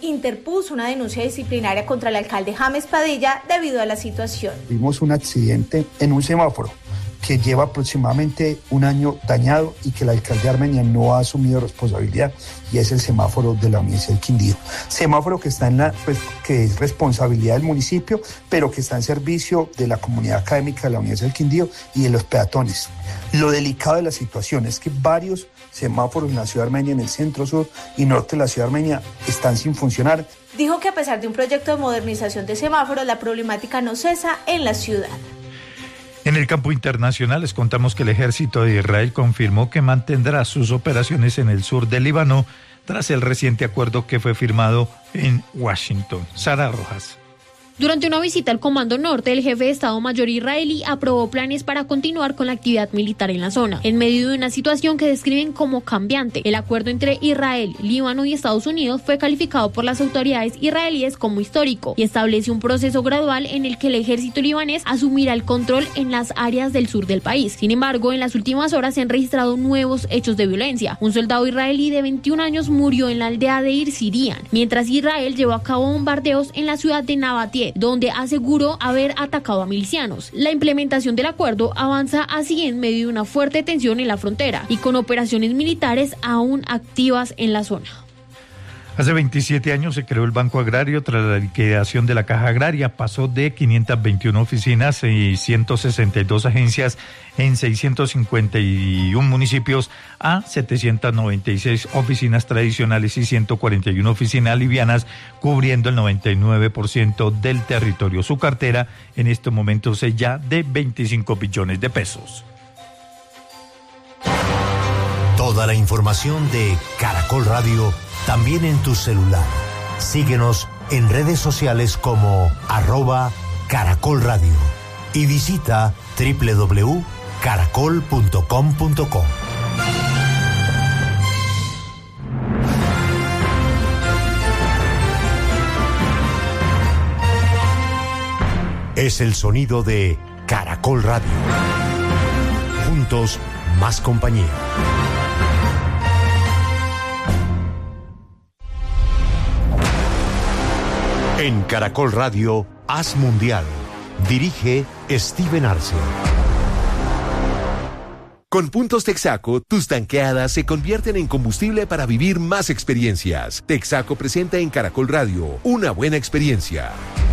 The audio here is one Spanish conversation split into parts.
interpuso una denuncia disciplinaria contra el alcalde James Padilla debido a la situación. Vimos un accidente en un semáforo que lleva aproximadamente un año dañado y que el alcalde Armenia no ha asumido responsabilidad, y es el semáforo de la Universidad del Quindío. Semáforo que está que es responsabilidad del municipio, pero que está en servicio de la comunidad académica de la Universidad del Quindío y de los peatones. Lo delicado de la situación es que varios semáforos en la ciudad de Armenia, en el centro, sur y norte de la ciudad de Armenia, están sin funcionar. Dijo que a pesar de un proyecto de modernización de semáforos, la problemática no cesa en la ciudad. En el campo internacional les contamos que el ejército de Israel confirmó que mantendrá sus operaciones en el sur del Líbano tras el reciente acuerdo que fue firmado en Washington. Sara Rojas. Durante una visita al Comando Norte, el jefe de Estado Mayor israelí aprobó planes para continuar con la actividad militar en la zona, en medio de una situación que describen como cambiante. El acuerdo entre Israel, Líbano y Estados Unidos fue calificado por las autoridades israelíes como histórico y establece un proceso gradual en el que el ejército libanés asumirá el control en las áreas del sur del país. Sin embargo, en las últimas horas se han registrado nuevos hechos de violencia. Un soldado israelí de 21 años murió en la aldea de Irsirian, mientras Israel llevó a cabo bombardeos en la ciudad de Nabatieh, donde aseguró haber atacado a milicianos. La implementación del acuerdo avanza así en medio de una fuerte tensión en la frontera y con operaciones militares aún activas en la zona. Hace 27 años se creó el Banco Agrario tras la liquidación de la Caja Agraria. Pasó de 521 oficinas y 162 agencias en 651 municipios a 796 oficinas tradicionales y 141 oficinas livianas, cubriendo el 99% del territorio. Su cartera en estos momentos es ya de 25 billones de pesos. Toda la información de Caracol Radio también en tu celular. Síguenos en redes sociales como @Caracol Radio y visita www.caracol.com.co. Es el sonido de Caracol Radio. Juntos, más compañía. En Caracol Radio, Haz Mundial. Dirige Steven Arce. Con Puntos Texaco, tus tanqueadas se convierten en combustible para vivir más experiencias. Texaco presenta en Caracol Radio una buena experiencia.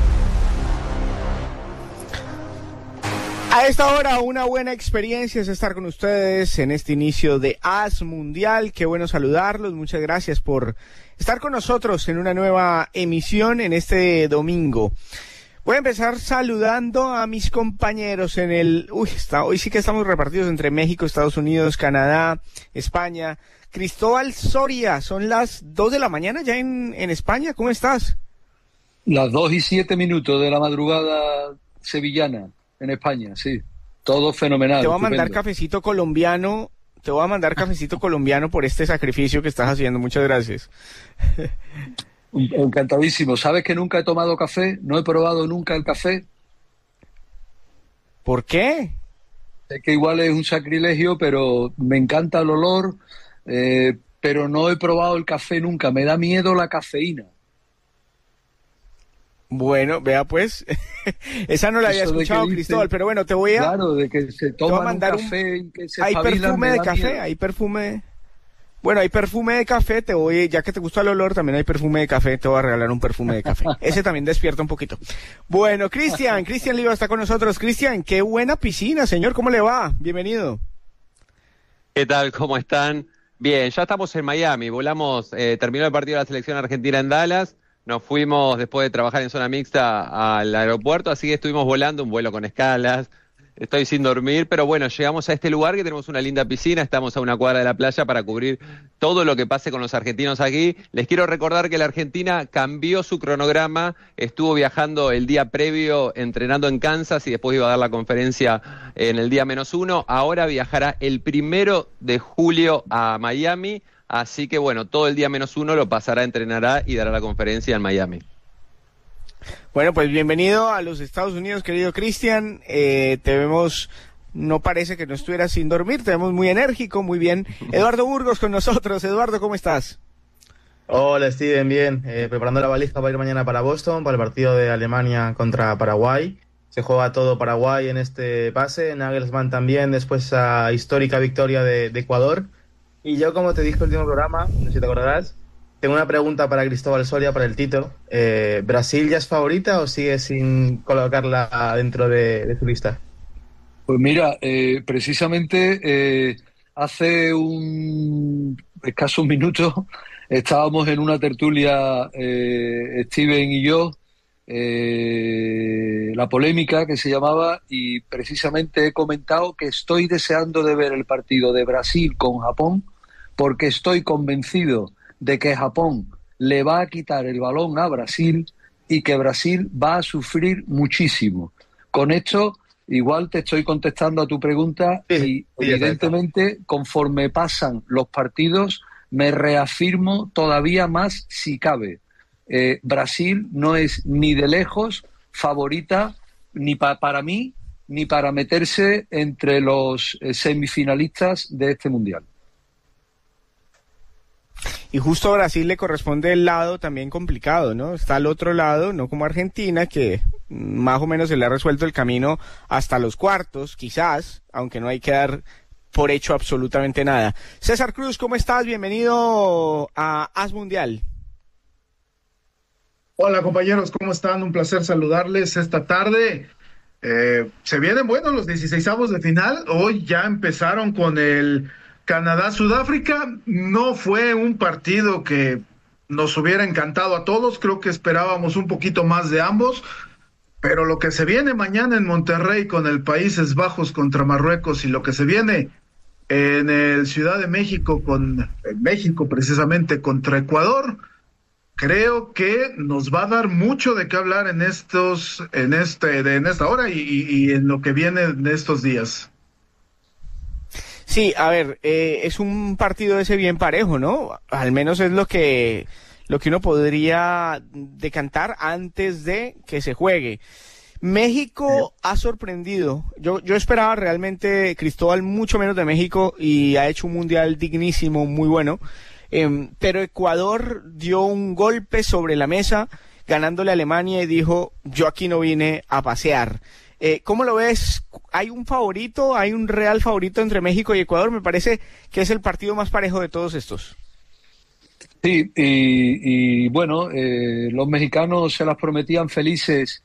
A esta hora, una buena experiencia es estar con ustedes en este inicio de Haz Mundial. Qué bueno saludarlos. Muchas gracias por estar con nosotros en una nueva emisión en este domingo. Voy a empezar saludando a mis compañeros en el... hoy sí que estamos repartidos entre México, Estados Unidos, Canadá, España. Cristóbal Soria, son las 2 de la mañana ya en España. ¿Cómo estás? Las 2:07 de la madrugada sevillana. En España, sí. Todo fenomenal. Te voy a mandar cafecito colombiano. Por este sacrificio que estás haciendo. Muchas gracias. Encantadísimo. ¿Sabes que nunca he tomado café? No he probado nunca el café. ¿Por qué? Sé que igual es un sacrilegio, pero me encanta el olor, pero no he probado el café nunca. Me da miedo la cafeína. Bueno, vea pues, esa no la había escuchado, Cristóbal, pero bueno, te voy a... Claro, de que se toman un café y que se hay espabilan, perfume de café, hay perfume... Bueno, hay perfume de café, ya que te gusta el olor, también hay perfume de café, te voy a regalar un perfume de café. Ese también despierta un poquito. Bueno, Cristian Liva está con nosotros. Cristian, qué buena piscina, señor, ¿cómo le va? Bienvenido. ¿Qué tal? ¿Cómo están? Bien, ya estamos en Miami, terminó el partido de la selección argentina en Dallas. Nos fuimos después de trabajar en zona mixta al aeropuerto, así que estuvimos volando, un vuelo con escalas, estoy sin dormir, pero bueno, llegamos a este lugar que tenemos una linda piscina, estamos a una cuadra de la playa para cubrir todo lo que pase con los argentinos aquí. Les quiero recordar que la Argentina cambió su cronograma, estuvo viajando el día previo, entrenando en Kansas y después iba a dar la conferencia en el día -1, ahora viajará el 1 de julio a Miami. Así que bueno, todo el día -1 lo pasará, entrenará y dará la conferencia en Miami. Bueno, pues bienvenido a los Estados Unidos, querido Cristian. Te vemos, no parece que no estuvieras sin dormir, te vemos muy enérgico, muy bien. Eduardo Burgos con nosotros. Eduardo, ¿cómo estás? Hola Steven, bien. Preparando la valija para ir mañana para Boston, para el partido de Alemania contra Paraguay. Se juega todo Paraguay en este pase, Nagelsmann también, después esa histórica victoria de Ecuador. Y yo, como te dije en el último programa, no sé si te acordarás, tengo una pregunta para Cristóbal Soria, para el Tito. ¿Brasil ya es favorita o sigue sin colocarla dentro de su lista? Pues mira, precisamente hace un escaso minuto estábamos en una tertulia, Steven y yo, la polémica que se llamaba, y precisamente he comentado que estoy deseando de ver el partido de Brasil con Japón, porque estoy convencido de que Japón le va a quitar el balón a Brasil y que Brasil va a sufrir muchísimo. Con esto, igual te estoy contestando a tu pregunta y evidentemente conforme pasan los partidos me reafirmo todavía más si cabe. Brasil no es ni de lejos favorita ni para mí ni para meterse entre los semifinalistas de este Mundial. Y justo a Brasil le corresponde el lado también complicado, ¿no? Está al otro lado, no como Argentina, que más o menos se le ha resuelto el camino hasta los cuartos, quizás, aunque no hay que dar por hecho absolutamente nada. César Cruz, ¿cómo estás? Bienvenido a As Mundial. Hola compañeros, ¿cómo están? Un placer saludarles esta tarde. Se vienen buenos los 16avos de final. Hoy ya empezaron con el Canadá-Sudáfrica. No fue un partido que nos hubiera encantado a todos. Creo que esperábamos un poquito más de ambos. Pero lo que se viene mañana en Monterrey con el Países Bajos contra Marruecos y lo que se viene en el Ciudad de México en México precisamente contra Ecuador, creo que nos va a dar mucho de qué hablar en esta hora y en lo que viene en estos días. Sí, a ver, es un partido ese bien parejo, ¿no? Al menos es lo que uno podría decantar antes de que se juegue. México ha sorprendido. Yo esperaba realmente, Cristóbal, mucho menos de México y ha hecho un mundial dignísimo, muy bueno. Pero Ecuador dio un golpe sobre la mesa, ganándole a Alemania y dijo, yo aquí no vine a pasear. ¿Cómo lo ves? ¿Hay un favorito? ¿Hay un real favorito entre México y Ecuador? Me parece que es el partido más parejo de todos estos. Sí, y bueno, los mexicanos se las prometían felices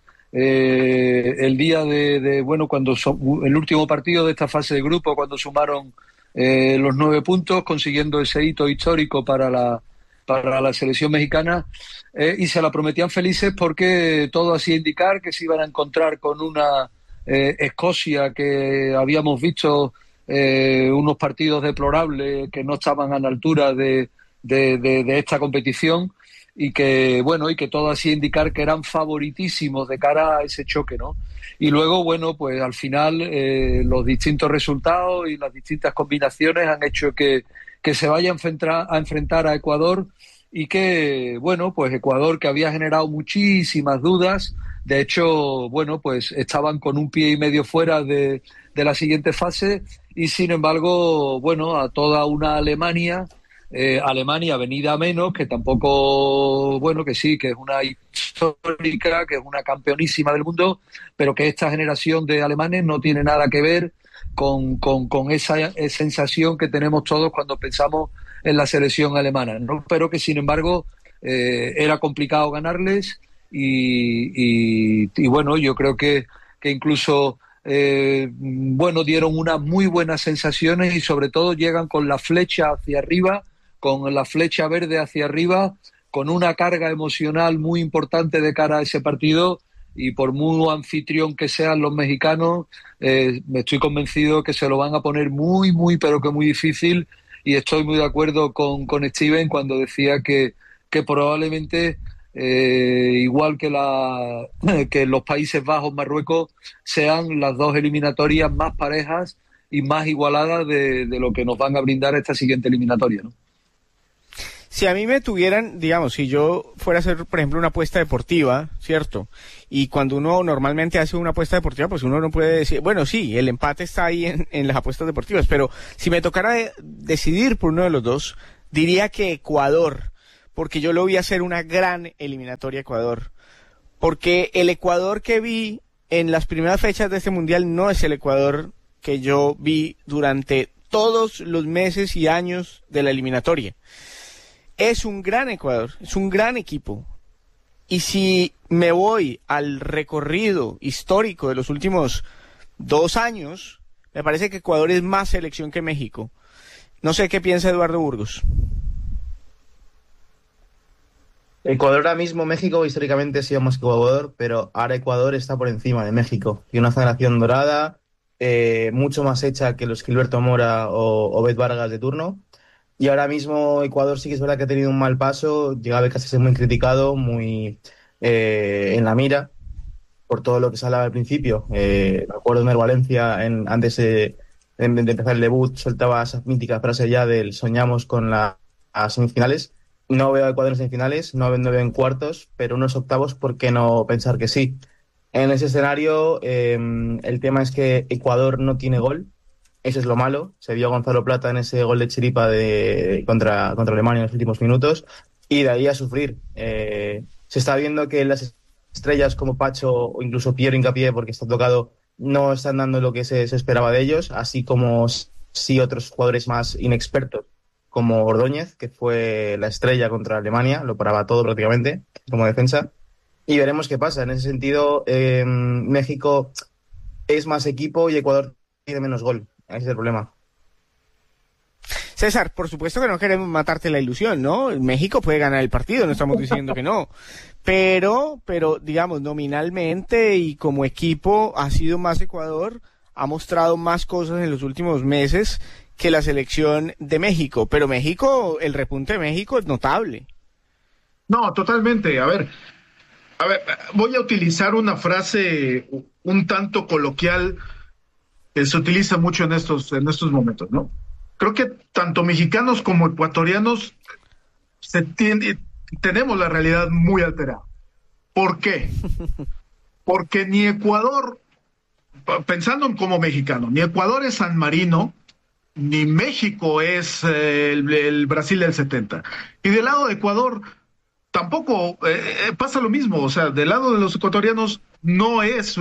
el día cuando el último partido de esta fase de grupo, cuando sumaron los 9 puntos, consiguiendo ese hito histórico para la selección mexicana, y se la prometían felices porque todo hacía indicar que se iban a encontrar con una Escocia que habíamos visto unos partidos deplorables que no estaban a la altura de esta competición, y que todo hacía indicar que eran favoritísimos de cara a ese choque, ¿no? Y luego, pues al final los distintos resultados y las distintas combinaciones han hecho que se vaya a enfrentar a Ecuador, y que, pues Ecuador, que había generado muchísimas dudas, de hecho, pues estaban con un pie y medio fuera de la siguiente fase, y sin embargo, a toda una Alemania venida a menos, que tampoco, que sí, que es una histórica, que es una campeonísima del mundo, pero que esta generación de alemanes no tiene nada que ver con esa sensación que tenemos todos cuando pensamos en la selección alemana, ¿no? Pero que sin embargo era complicado ganarles, y yo creo que incluso dieron unas muy buenas sensaciones, y sobre todo llegan con la flecha hacia arriba, con la flecha verde hacia arriba, con una carga emocional muy importante de cara a ese partido, y por muy anfitrión que sean los mexicanos, me estoy convencido que se lo van a poner muy, muy, pero que muy difícil, y estoy muy de acuerdo con Steven cuando decía que probablemente igual que los Países Bajos, Marruecos, sean las dos eliminatorias más parejas y más igualadas de lo que nos van a brindar esta siguiente eliminatoria, ¿no? Si a mí me tuvieran, digamos, si yo fuera a hacer, por ejemplo, una apuesta deportiva, ¿cierto? Y cuando uno normalmente hace una apuesta deportiva, pues uno no puede decir, bueno, sí, el empate está ahí en las apuestas deportivas, pero si me tocara decidir por uno de los dos, diría que Ecuador, porque yo lo vi hacer una gran eliminatoria a Ecuador. Porque el Ecuador que vi en las primeras fechas de este Mundial no es el Ecuador que yo vi durante todos los meses y años de la eliminatoria. Es un gran Ecuador, es un gran equipo. Y si me voy al recorrido histórico de los últimos 2 años, me parece que Ecuador es más selección que México. No sé qué piensa Eduardo Burgos. Ecuador ahora mismo, México históricamente ha sido más que Ecuador, pero ahora Ecuador está por encima de México. Tiene una generación dorada, mucho más hecha que los Gilberto Mora o Bet Vargas de turno. Y ahora mismo Ecuador sí que es verdad que ha tenido un mal paso, llegaba casi a ser muy criticado, muy en la mira, por todo lo que se hablaba al principio. Me acuerdo de Mer Valencia, antes de empezar el debut, soltaba esas míticas frases ya del soñamos con las semifinales. No veo a Ecuador en semifinales, no veo en cuartos, pero unos octavos, ¿por qué no pensar que sí? En ese escenario, el tema es que Ecuador no tiene gol. Eso es lo malo. Se vio a Gonzalo Plata en ese gol de chiripa contra Alemania en los últimos minutos. Y de ahí a sufrir. Se está viendo que las estrellas como Pacho o incluso Piero Hincapié, porque está tocado, no están dando lo que se esperaba de ellos. Así como sí otros jugadores más inexpertos, como Ordóñez, que fue la estrella contra Alemania. Lo paraba todo prácticamente como defensa. Y veremos qué pasa. En ese sentido, México es más equipo y Ecuador tiene menos gol. Ese es el problema. César, por supuesto que no queremos matarte la ilusión, ¿no? México puede ganar el partido, no estamos diciendo que no. Pero, digamos, nominalmente y como equipo ha sido más Ecuador, ha mostrado más cosas en los últimos meses que la selección de México. Pero México, el repunte de México es notable. No, totalmente. A ver, voy a utilizar una frase un tanto coloquial que se utiliza mucho en estos momentos, ¿no? Creo que tanto mexicanos como ecuatorianos tenemos la realidad muy alterada. ¿Por qué? Porque ni Ecuador, pensando como mexicano, ni Ecuador es San Marino, ni México es el Brasil del 70. Y del lado de Ecuador tampoco pasa lo mismo. O sea, del lado de los ecuatorianos no es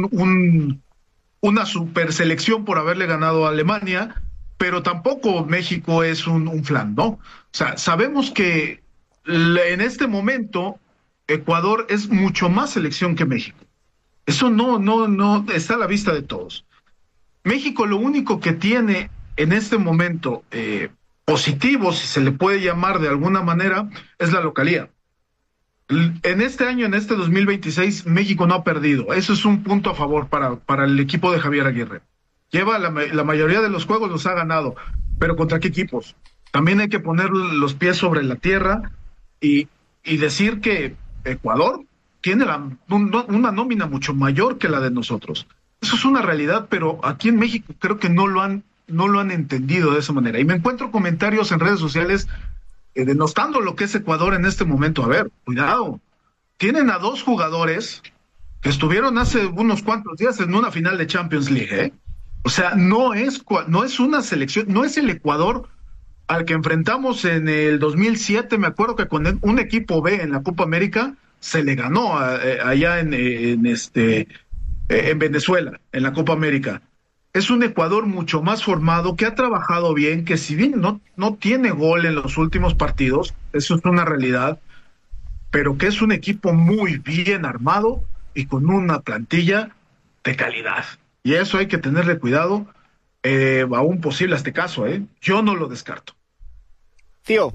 una super selección por haberle ganado a Alemania, pero tampoco México es un flan, ¿no? O sea, sabemos que en este momento Ecuador es mucho más selección que México. Eso no está a la vista de todos. México lo único que tiene en este momento positivo, si se le puede llamar de alguna manera, es la localía. En este año, en este 2026, México no ha perdido. Eso es un punto a favor para el equipo de Javier Aguirre. Lleva la mayoría de los juegos, los ha ganado. Pero ¿contra qué equipos? También hay que poner los pies sobre la tierra y decir que Ecuador tiene una nómina mucho mayor que la de nosotros. Eso es una realidad, pero aquí en México creo que no lo han entendido de esa manera. Y me encuentro comentarios en redes sociales denostando lo que es Ecuador en este momento. A ver, cuidado. Tienen a 2 jugadores que estuvieron hace unos cuantos días en una final de Champions League, ¿eh? O sea, no es una selección, no es el Ecuador al que enfrentamos en el 2007. Me acuerdo que con un equipo B en la Copa América se le ganó allá en Venezuela, en la Copa América. Es un Ecuador mucho más formado, que ha trabajado bien, que si bien no tiene gol en los últimos partidos, eso es una realidad, pero que es un equipo muy bien armado y con una plantilla de calidad. Y eso hay que tenerle cuidado a un posible aztecaso, ¿eh? Yo no lo descarto. Tío.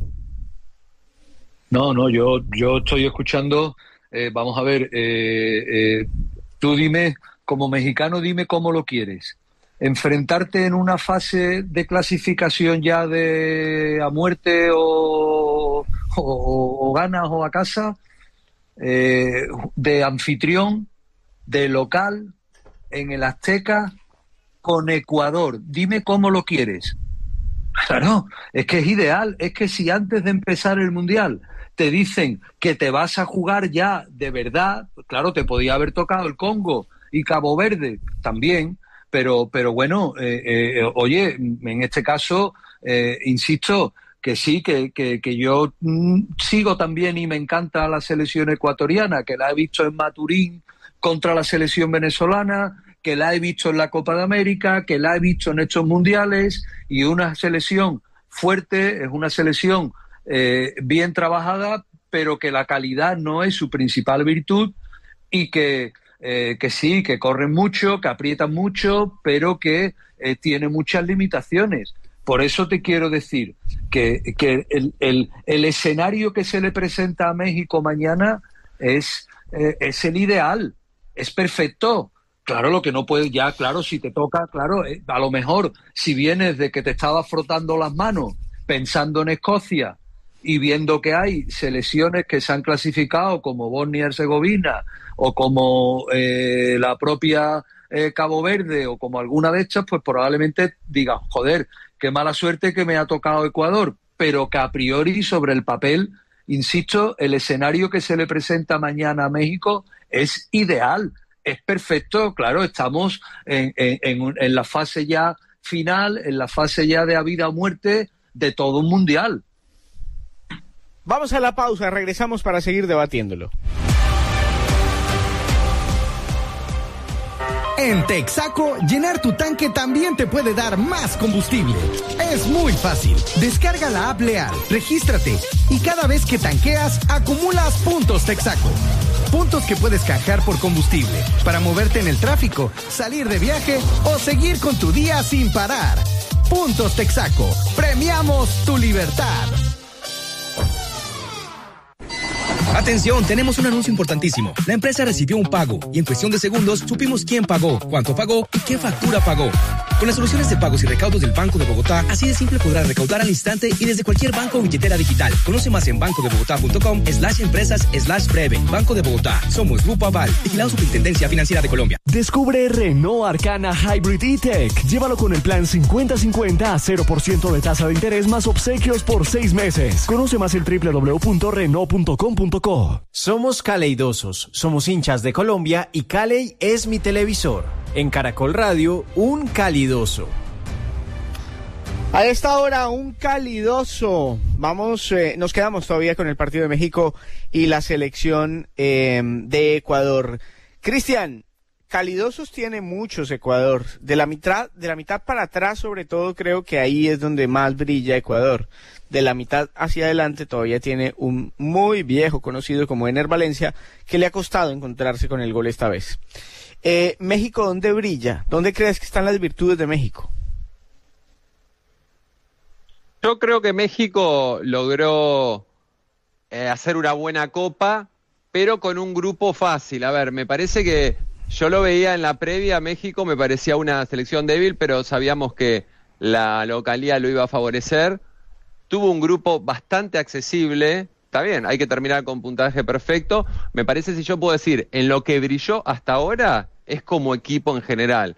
No, yo estoy escuchando, vamos a ver, tú dime, como mexicano, dime cómo lo quieres. Enfrentarte en una fase de clasificación ya a muerte o ganas o a casa, de anfitrión, de local, en el Azteca, con Ecuador. Dime cómo lo quieres. Claro, es que es ideal. Es que si antes de empezar el Mundial te dicen que te vas a jugar ya de verdad, claro, te podía haber tocado el Congo y Cabo Verde también, pero bueno, oye, en este caso, insisto, que sí, que yo sigo también y me encanta la selección ecuatoriana, que la he visto en Maturín contra la selección venezolana, que la he visto en la Copa de América, que la he visto en estos mundiales, y una selección fuerte, es una selección bien trabajada, pero que la calidad no es su principal virtud, y que sí, que corren mucho, que aprietan mucho, pero que tiene muchas limitaciones. Por eso te quiero decir que el escenario que se le presenta a México mañana es el ideal, es perfecto. Claro, lo que no puedes ya, claro, si te toca, claro, a lo mejor si vienes de que te estabas frotando las manos pensando en Escocia y viendo que hay selecciones que se han clasificado como Bosnia y Herzegovina o como la propia Cabo Verde o como alguna de estas, pues probablemente digas, joder, qué mala suerte que me ha tocado Ecuador, pero que a priori sobre el papel, insisto, el escenario que se le presenta mañana a México es ideal, es perfecto. Claro, estamos en la fase ya final, en la fase ya de a vida o muerte de todo un mundial. Vamos a la pausa, regresamos para seguir debatiéndolo. En Texaco, llenar tu tanque también te puede dar más combustible. Es muy fácil. Descarga la app Leal, regístrate y cada vez que tanqueas, acumulas puntos Texaco. Puntos que puedes canjear por combustible para moverte en el tráfico, salir de viaje o seguir con tu día sin parar. Puntos Texaco. Premiamos tu libertad. Atención, tenemos un anuncio importantísimo. La empresa recibió un pago y en cuestión de segundos supimos quién pagó, cuánto pagó y qué factura pagó. Con las soluciones de pagos y recaudos del Banco de Bogotá, así de simple podrás recaudar al instante y desde cualquier banco o billetera digital. Conoce más en bancodebogotá.com/empresas/breve. Banco de Bogotá. Somos Grupo Aval, vigilado Superintendencia Financiera de Colombia. Descubre Renault Arcana Hybrid E-Tech. Llévalo con el plan 50-50 a 0% de tasa de interés más obsequios por 6 meses. Conoce más en www.renault.com.co. Somos caleidosos, somos hinchas de Colombia y Caley es mi televisor. En Caracol Radio, un calidoso. A esta hora, un calidoso. Vamos, nos quedamos todavía con el partido de México y la selección de Ecuador. Cristian, calidosos tiene muchos Ecuador. De la mitad para atrás, sobre todo, creo que ahí es donde más brilla Ecuador. De la mitad hacia adelante todavía tiene un muy viejo conocido como Ener Valencia, que le ha costado encontrarse con el gol esta vez. México, ¿dónde brilla? ¿Dónde crees que están las virtudes de México? Yo creo que México logró hacer una buena copa, pero con un grupo fácil. A ver, me parece que yo lo veía en la previa, México me parecía una selección débil, pero sabíamos que la localía lo iba a favorecer. Tuvo un grupo bastante accesible, está bien, hay que terminar con puntaje perfecto. Me parece, si yo puedo decir, en lo que brilló hasta ahora es como equipo en general,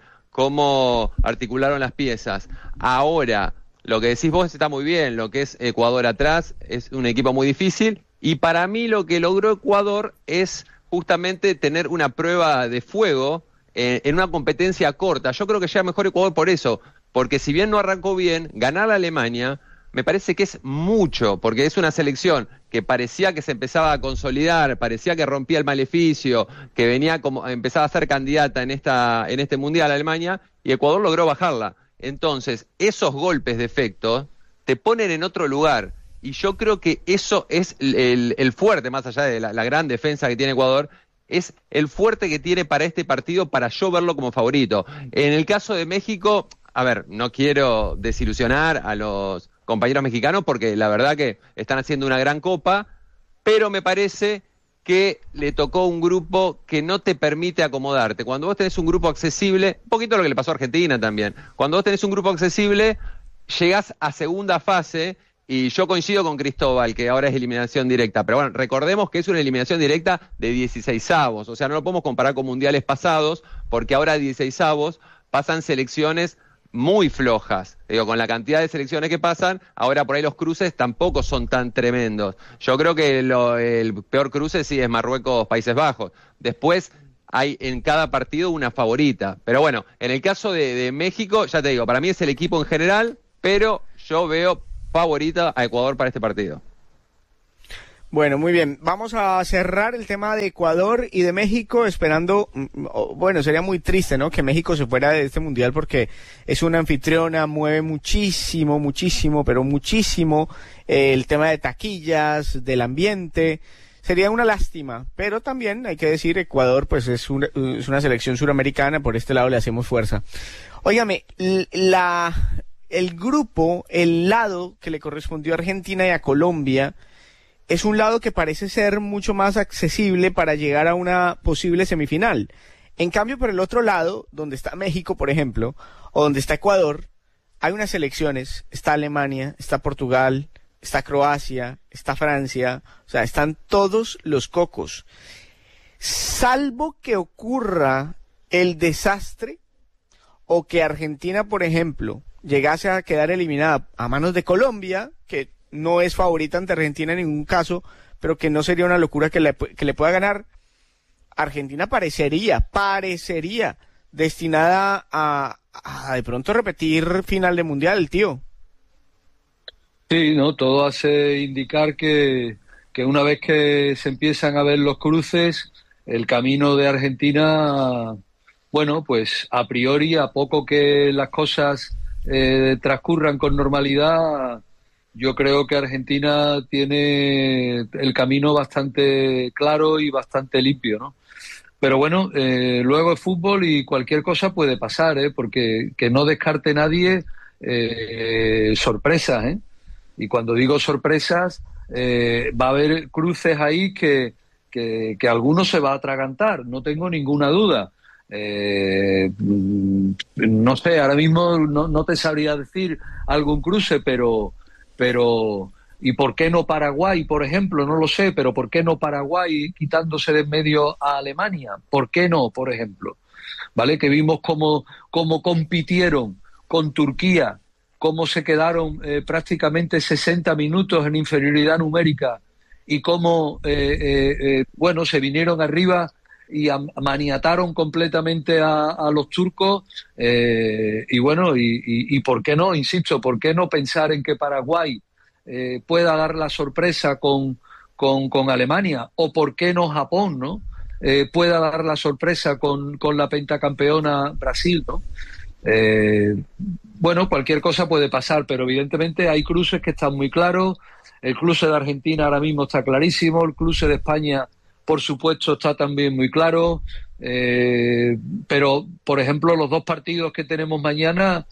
cómo articularon las piezas. Ahora, lo que decís vos está muy bien, lo que es Ecuador atrás es un equipo muy difícil, y para mí lo que logró Ecuador es justamente tener una prueba de fuego en una competencia corta. Yo creo que llega mejor Ecuador por eso, porque si bien no arrancó bien, ganar a Alemania me parece que es mucho, porque es una selección que parecía que se empezaba a consolidar, parecía que rompía el maleficio, que venía como empezaba a ser candidata en este Mundial Alemania, y Ecuador logró bajarla. Entonces, esos golpes de efecto te ponen en otro lugar, y yo creo que eso es el fuerte, más allá de la gran defensa que tiene Ecuador, es el fuerte que tiene para este partido, para yo verlo como favorito. En el caso de México, a ver, no quiero desilusionar a los compañeros mexicanos porque la verdad que están haciendo una gran copa, pero me parece que le tocó un grupo que no te permite acomodarte. Cuando vos tenés un grupo accesible, un poquito lo que le pasó a Argentina también, cuando vos tenés un grupo accesible, llegás a segunda fase, y yo coincido con Cristóbal, que ahora es eliminación directa, pero bueno, recordemos que es una eliminación directa de 16avos, o sea, no lo podemos comparar con mundiales pasados, porque ahora 16avos pasan selecciones muy flojas. Digo, con la cantidad de selecciones que pasan, ahora por ahí los cruces tampoco son tan tremendos. Yo creo que el peor cruce sí es Marruecos-Países Bajos. Después hay en cada partido una favorita. Pero bueno, en el caso de México, ya te digo, para mí es el equipo en general, pero yo veo favorita a Ecuador para este partido. Bueno, muy bien. Vamos a cerrar el tema de Ecuador y de México esperando, bueno, sería muy triste, ¿no?, que México se fuera de este mundial porque es una anfitriona, mueve muchísimo, pero muchísimo el tema de taquillas, del ambiente. Sería una lástima, pero también hay que decir, Ecuador pues es una selección suramericana, por este lado le hacemos fuerza. Óigame, el grupo, el lado que le correspondió a Argentina y a Colombia, es un lado que parece ser mucho más accesible para llegar a una posible semifinal. En cambio, por el otro lado, donde está México, por ejemplo, o donde está Ecuador, hay unas selecciones, está Alemania, está Portugal, está Croacia, está Francia, o sea, están todos los cocos. Salvo que ocurra el desastre o que Argentina, por ejemplo, llegase a quedar eliminada a manos de Colombia, que no es favorita ante Argentina en ningún caso, pero que no sería una locura que le pueda ganar. Argentina parecería destinada a de pronto repetir final de mundial, tío. Sí, no, todo hace indicar que una vez que se empiezan a ver los cruces, el camino de Argentina, bueno, pues a priori, a poco que las cosas transcurran con normalidad, yo creo que Argentina tiene el camino bastante claro y bastante limpio, ¿no? Pero bueno, luego es fútbol y cualquier cosa puede pasar, porque que no descarte nadie sorpresas, ¿eh? Y cuando digo sorpresas, va a haber cruces ahí que alguno se va a atragantar, no tengo ninguna duda. No sé, ahora mismo no te sabría decir algún cruce, pero ¿y por qué no Paraguay, por ejemplo? No lo sé, pero ¿por qué no Paraguay quitándose de en medio a Alemania? ¿Por qué no, por ejemplo? ¿Vale? Que vimos cómo compitieron con Turquía, cómo se quedaron prácticamente 60 minutos en inferioridad numérica y cómo, bueno, se vinieron arriba y maniataron completamente a los turcos, y bueno, y ¿por qué no? Insisto, ¿por qué no pensar en que Paraguay pueda dar la sorpresa con Alemania? ¿O por qué no Japón, no? Pueda dar la sorpresa con la pentacampeona Brasil, ¿no? Bueno, cualquier cosa puede pasar, pero evidentemente hay cruces que están muy claros. El cruce de Argentina ahora mismo está clarísimo, el cruce de España, por supuesto, está también muy claro, pero, por ejemplo, los dos partidos que tenemos mañana,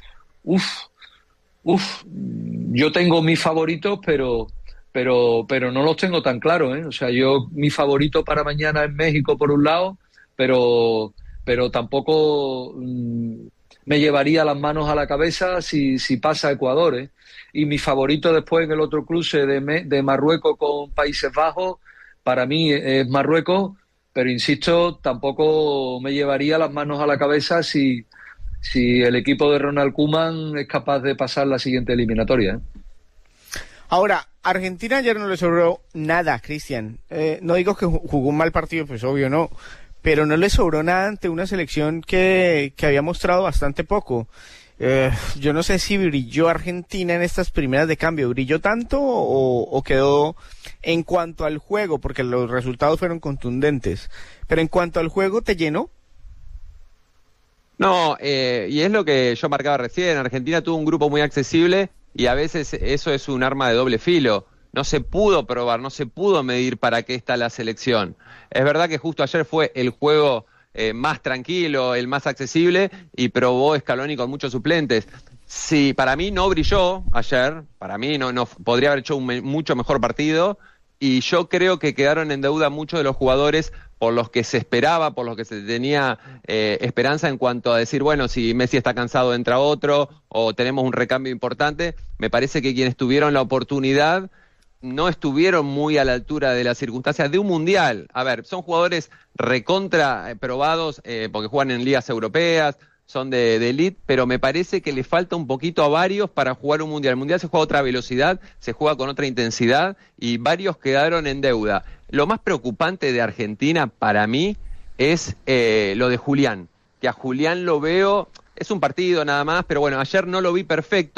yo tengo mis favoritos, pero no los tengo tan claros, ¿eh? O sea, mi favorito para mañana es México, por un lado, pero tampoco me llevaría las manos a la cabeza si pasa Ecuador, ¿eh? Y mi favorito después en el otro cruce de Marruecos con Países Bajos, para mí es Marruecos, pero insisto, tampoco me llevaría las manos a la cabeza si el equipo de Ronald Koeman es capaz de pasar la siguiente eliminatoria, ¿eh? Ahora, Argentina ayer no le sobró nada, Cristian. No digo que jugó un mal partido, pues obvio no, pero no le sobró nada ante una selección que había mostrado bastante poco. Yo no sé si brilló Argentina en estas primeras de cambio. ¿Brilló tanto o quedó en cuanto al juego? Porque los resultados fueron contundentes. Pero en cuanto al juego, ¿te llenó? No, y es lo que yo marcaba recién. Argentina tuvo un grupo muy accesible y a veces eso es un arma de doble filo. No se pudo probar, no se pudo medir para qué está la selección. Es verdad que justo ayer fue el juego más tranquilo, el más accesible, y probó Scaloni con muchos suplentes. Sí, para mí no brilló ayer, para mí no podría haber hecho un mucho mejor partido, y yo creo que quedaron en deuda muchos de los jugadores por los que se esperaba, por los que se tenía esperanza en cuanto a decir, bueno, si Messi está cansado entra otro, o tenemos un recambio importante. Me parece que quienes tuvieron la oportunidad no estuvieron muy a la altura de las circunstancias de un mundial. A ver, son jugadores recontra probados, porque juegan en ligas europeas, son de elite, pero me parece que le falta un poquito a varios para jugar un mundial. El mundial se juega a otra velocidad, se juega con otra intensidad, y varios quedaron en deuda. Lo más preocupante de Argentina para mí es lo de Julián, que a Julián lo veo, es un partido nada más, pero bueno, ayer no lo vi perfecto,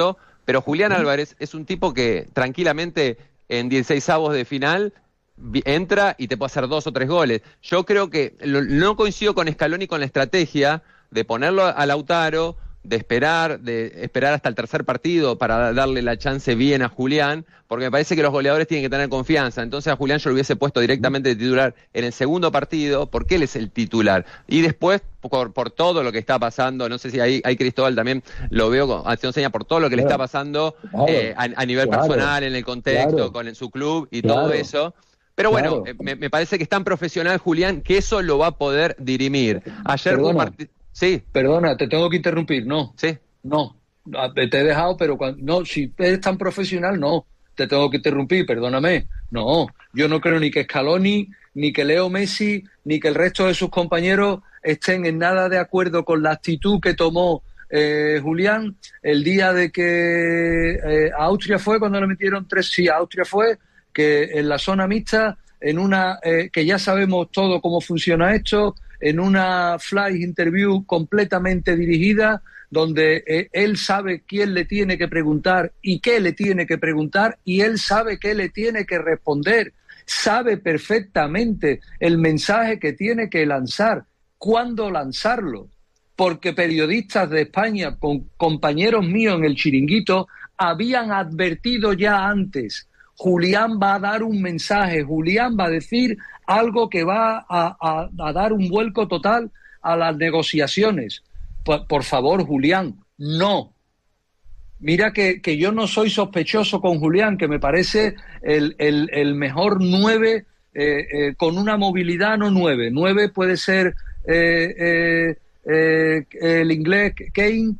pero Julián Álvarez es un tipo que tranquilamente en 16avos de final entra y te puede hacer 2 o 3 goles. Yo creo que no coincido con Scaloni con la estrategia de ponerlo a Lautaro, de esperar hasta el tercer partido para darle la chance bien a Julián, porque me parece que los goleadores tienen que tener confianza. Entonces a Julián yo lo hubiese puesto directamente de titular en el segundo partido, porque él es el titular. Y después, por todo lo que está pasando, no sé si ahí Cristóbal también lo veo haciendo señas por todo lo que le está pasando a nivel personal, en el contexto, con su club y todo eso. Pero bueno, me parece que es tan profesional Julián que eso lo va a poder dirimir. Ayer fue un partido... Sí. Perdona, te tengo que interrumpir, no. Sí. No, te he dejado, pero no, si eres tan profesional, no. Te tengo que interrumpir, perdóname. No, yo no creo ni que Scaloni, ni que Leo Messi, ni que el resto de sus compañeros estén en nada de acuerdo con la actitud que tomó Julián el día de que a Austria fue cuando le metieron 3. Sí, a Austria fue, que en la zona mixta, en una que ya sabemos todo cómo funciona esto, en una flash interview completamente dirigida, donde él sabe quién le tiene que preguntar y qué le tiene que preguntar, y él sabe qué le tiene que responder, sabe perfectamente el mensaje que tiene que lanzar, cuándo lanzarlo, porque periodistas de España, compañeros míos en el Chiringuito, habían advertido ya antes: Julián va a dar un mensaje, Julián va a decir algo que va a dar un vuelco total a las negociaciones. Por favor, Julián, no. Mira que yo no soy sospechoso con Julián, que me parece el mejor 9, con una movilidad no 9. 9 puede ser el inglés Kane,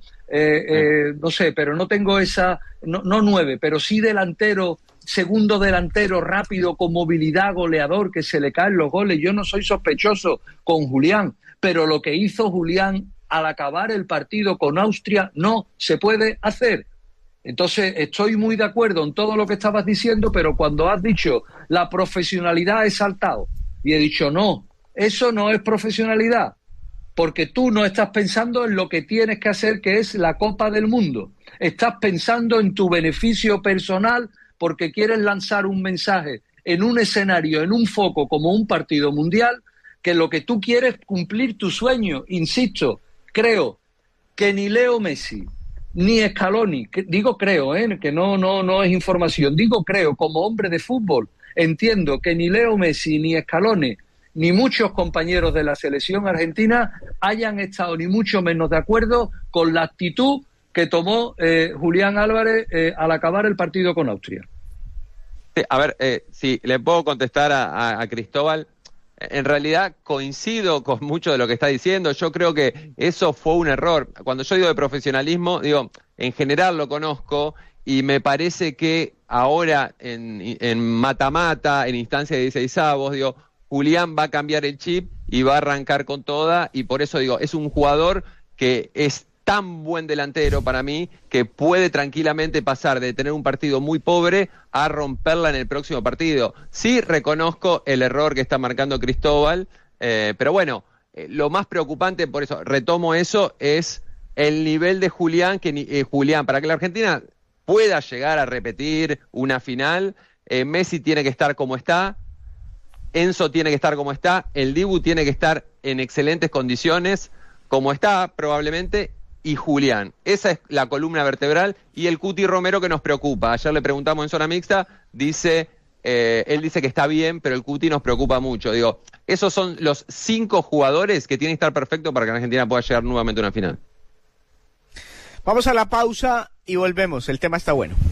no sé, pero no tengo esa... No 9, pero sí delantero, segundo delantero rápido, con movilidad, goleador, que se le caen los goles. Yo no soy sospechoso con Julián, pero lo que hizo Julián al acabar el partido con Austria no se puede hacer. Entonces, estoy muy de acuerdo en todo lo que estabas diciendo, pero cuando has dicho la profesionalidad, he saltado y he dicho no, eso no es profesionalidad, porque tú no estás pensando en lo que tienes que hacer, que es la Copa del Mundo. Estás pensando en tu beneficio personal, porque quieres lanzar un mensaje en un escenario, en un foco como un partido mundial, que lo que tú quieres es cumplir tu sueño. Insisto, creo que ni Leo Messi ni Scaloni, digo creo, que no es información, digo creo, como hombre de fútbol, entiendo que ni Leo Messi ni Scaloni ni muchos compañeros de la selección argentina hayan estado ni mucho menos de acuerdo con la actitud que tomó Julián Álvarez al acabar el partido con Austria. Sí, a ver, si le puedo contestar a Cristóbal. En realidad coincido con mucho de lo que está diciendo. Yo creo que eso fue un error. Cuando yo digo de profesionalismo, digo, en general lo conozco y me parece que ahora en mata-mata, en instancia de 16avos, digo, Julián va a cambiar el chip y va a arrancar con toda, y por eso digo, es un jugador que es tan buen delantero para mí que puede tranquilamente pasar de tener un partido muy pobre a romperla en el próximo partido. Sí reconozco el error que está marcando Cristóbal, pero bueno, lo más preocupante, por eso retomo eso, es el nivel de Julián, Julián, para que la Argentina pueda llegar a repetir una final, Messi tiene que estar como está, Enzo tiene que estar como está, el Dibu tiene que estar en excelentes condiciones, como está probablemente, y Julián. Esa es la columna vertebral, y el Cuti Romero que nos preocupa. Ayer le preguntamos en zona mixta, él dice que está bien, pero el Cuti nos preocupa mucho. Digo, esos son los 5 jugadores que tienen que estar perfectos para que la Argentina pueda llegar nuevamente a una final. Vamos a la pausa y volvemos, el tema está bueno.